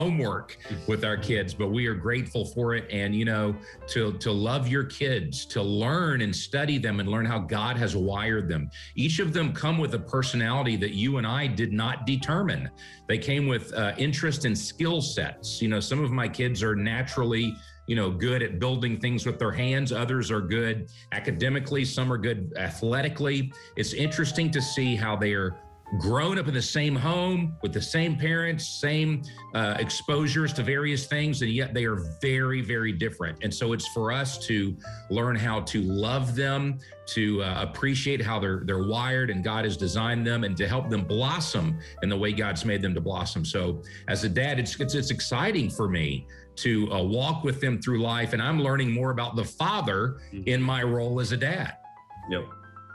homework with our kids, but we are grateful for it. And, you know, to love your kids, to learn and study them and learn how God has wired them. Each of them come with a personality that you and I did not determine. They came with interest and skill sets. You know, some of my kids are naturally, you know, good at building things with their hands. Others are good academically. Some are good athletically. It's interesting to see how they are grown up in the same home with the same parents, same exposures to various things, and yet they are very, very different. And so it's for us to learn how to love them, to appreciate how they're wired and God has designed them, and to help them blossom in the way God's made them to blossom. So as a dad, it's exciting for me to walk with them through life, and I'm learning more about the father in my role as a dad. Yep.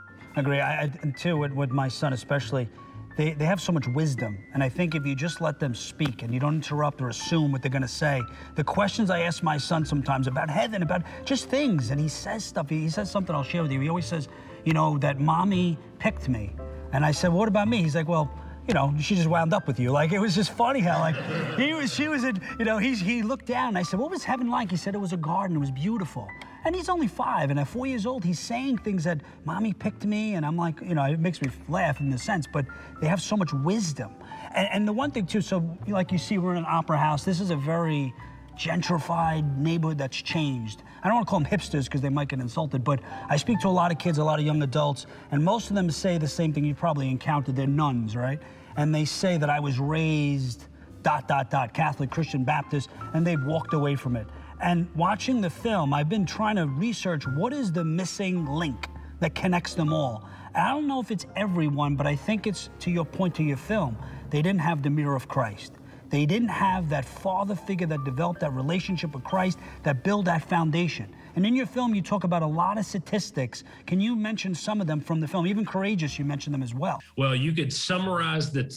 I agree. And too, with my son especially, they have so much wisdom. And I think if you just let them speak and you don't interrupt or assume what they're going to say, the questions I ask my son sometimes about heaven, about just things, and he says stuff. He says something I'll share with you. He always says, you know, that mommy picked me. And I said, well, what about me? He's like, well, you know, she just wound up with you. Like, it was just funny how, like, she was, you know, he looked down and I said, what was heaven like? He said it was a garden, it was beautiful. And he's only 5, and at 4 years old, he's saying things that mommy picked me, and I'm like, you know, it makes me laugh in the sense, but they have so much wisdom. And the one thing too, so like you see, we're in an opera house. This is a very gentrified neighborhood that's changed. I don't want to call them hipsters because they might get insulted, but I speak to a lot of kids, a lot of young adults, and most of them say the same thing you've probably encountered. They're nuns, right? And they say that I was raised ... Catholic, Christian, Baptist, and they've walked away from it. And watching the film, I've been trying to research what is the missing link that connects them all. And I don't know if it's everyone, but I think it's, to your point, to your film, they didn't have the mirror of Christ. They didn't have that father figure that developed that relationship with Christ, that built that foundation. And in your film, you talk about a lot of statistics. Can you mention some of them from the film? Even Courageous, you mentioned them as well. Well, you could summarize the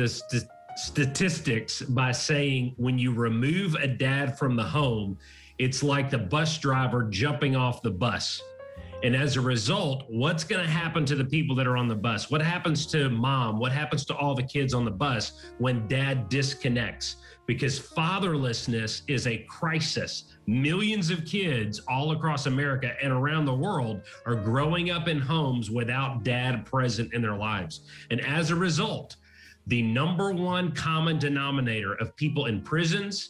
statistics by saying when you remove a dad from the home, it's like the bus driver jumping off the bus. And as a result, what's going to happen to the people that are on the bus? What happens to mom? What happens to all the kids on the bus when dad disconnects? Because fatherlessness is a crisis. Millions of kids all across America and around the world are growing up in homes without dad present in their lives. And as a result, the number one common denominator of people in prisons,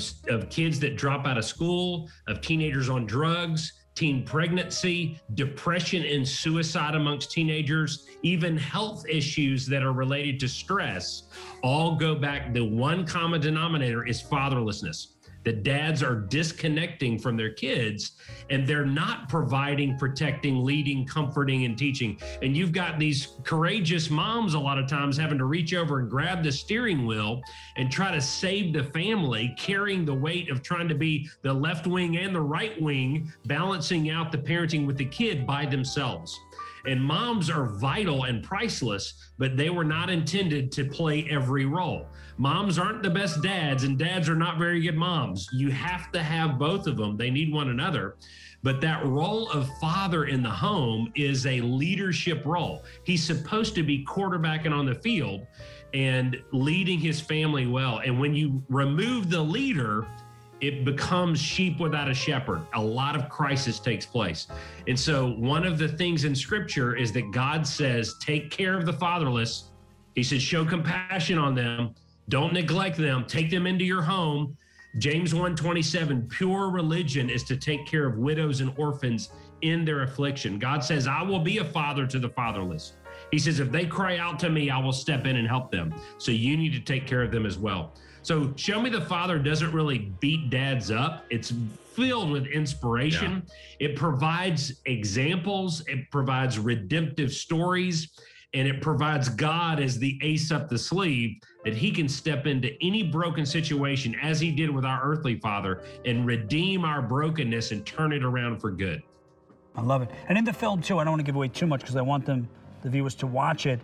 of kids that drop out of school, of teenagers on drugs, teen pregnancy, depression and suicide amongst teenagers, even health issues that are related to stress, all go back. The one common denominator is fatherlessness. The dads are disconnecting from their kids, and they're not providing, protecting, leading, comforting, and teaching. And you've got these courageous moms a lot of times having to reach over and grab the steering wheel and try to save the family, carrying the weight of trying to be the left wing and the right wing, balancing out the parenting with the kid by themselves. And moms are vital and priceless, but they were not intended to play every role. Moms aren't the best dads, and dads are not very good moms. You have to have both of them. They need one another. But that role of father in the home is a leadership role. He's supposed to be quarterbacking on the field and leading his family well. And when you remove the leader, it becomes sheep without a shepherd. A lot of crisis takes place. And so one of the things in scripture is that God says, take care of the fatherless. He says, show compassion on them. Don't neglect them. Take them into your home. James 1:27, pure religion is to take care of widows and orphans in their affliction. God says, I will be a father to the fatherless. He says, if they cry out to me, I will step in and help them. So you need to take care of them as well. So Show Me the Father doesn't really beat dads up. It's filled with inspiration. Yeah. It provides examples. It provides redemptive stories. And it provides God as the ace up the sleeve that he can step into any broken situation as he did with our earthly father and redeem our brokenness and turn it around for good. I love it. And in the film too, I don't want to give away too much because I want the viewers to watch it.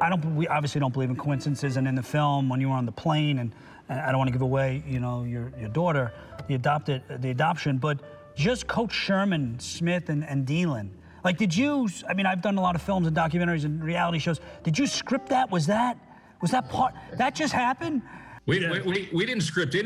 We obviously don't believe in coincidences, and in the film, when you were on the plane, and I don't want to give away, you know, your daughter, the adoption, but just Coach Sherman Smith and Dealin. Like, did you? I mean, I've done a lot of films and documentaries and reality shows. Did you script that? Was that part? That just happened? We didn't script